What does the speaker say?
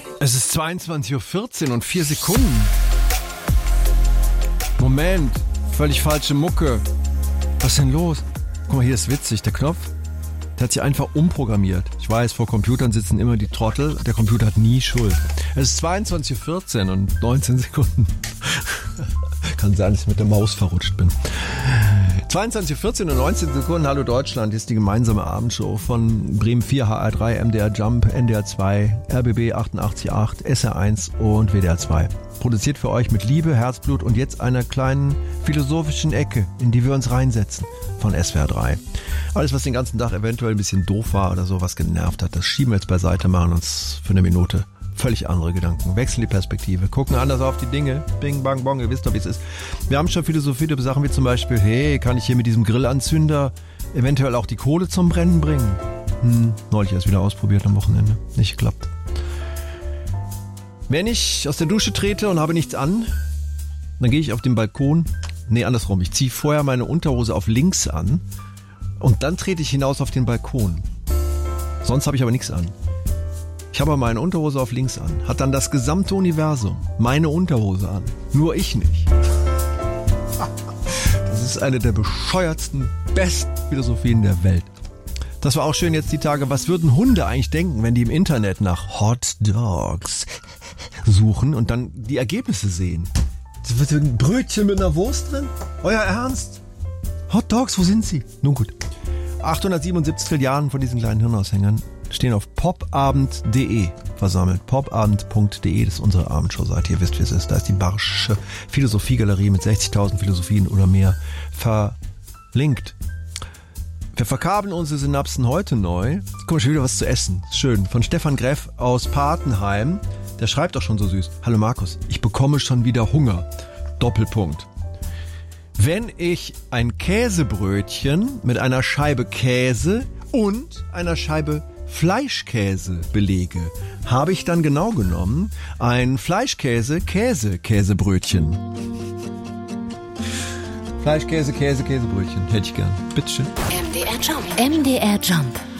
Es ist 22.14 Uhr und 4 Sekunden. Moment, völlig falsche Mucke. Was ist denn los? Guck mal, hier ist witzig, der Knopf, der hat sich einfach umprogrammiert. Ich weiß, vor Computern sitzen immer die Trottel, der Computer hat nie Schuld. Es ist 22.14 Uhr und 19 Sekunden. Kann sein, dass ich mit der Maus verrutscht bin. 22.14 Uhr und 19 Sekunden, hallo Deutschland, hier ist die gemeinsame Abendshow von Bremen 4, HR3, MDR Jump, NDR 2, RBB 88.8, SR1 und WDR 2. Produziert für euch mit Liebe, Herzblut und jetzt einer kleinen philosophischen Ecke, in die wir uns reinsetzen, von SWR 3. Alles, was den ganzen Tag eventuell ein bisschen doof war oder so, was genervt hat, das schieben wir jetzt beiseite, machen uns für eine Minute völlig andere Gedanken, wechseln die Perspektive, gucken anders auf die Dinge, bing, bang, bong, ihr wisst doch, wie es ist. Wir haben schon Philosophie über Sachen wie zum Beispiel, hey, kann ich hier mit diesem Grillanzünder eventuell auch die Kohle zum Brennen bringen? Neulich erst wieder ausprobiert am Wochenende, nicht geklappt. Wenn ich aus der Dusche trete und habe nichts an, dann gehe ich auf den Balkon, andersrum, ich ziehe vorher meine Unterhose auf links an und dann trete ich hinaus auf den Balkon. Sonst habe ich aber nichts an. Ich habe meine Unterhose auf links an, hat dann das gesamte Universum meine Unterhose an, nur ich nicht. Das ist eine der bescheuertsten, besten Philosophien der Welt. Das war auch schön jetzt die Tage, was würden Hunde eigentlich denken, wenn die im Internet nach Hot Dogs suchen und dann die Ergebnisse sehen? Ein Brötchen mit einer Wurst drin? Euer Ernst? Hot Dogs, wo sind sie? Nun gut. 877 Trilliarden von diesen kleinen Hirnaushängern stehen auf popabend.de versammelt. Popabend.de, das ist unsere Abendshow-Seite. Ihr wisst, wie es ist. Da ist die Barsche Philosophiegalerie mit 60.000 Philosophien oder mehr verlinkt. Wir verkabeln unsere Synapsen heute neu. Guck mal, schon wieder was zu essen. Schön. Von Stefan Greff aus Patenheim. Der schreibt auch schon so süß. Hallo Markus, ich bekomme schon wieder Hunger. Doppelpunkt. Wenn ich ein Käsebrötchen mit einer Scheibe Käse und einer Scheibe Fleischkäse belege, habe ich dann genau genommen ein Fleischkäse-Käsebrötchen. Fleischkäse, Käsebrötchen. Hätte ich gern. Bitteschön. MDR Jump. MDR Jump.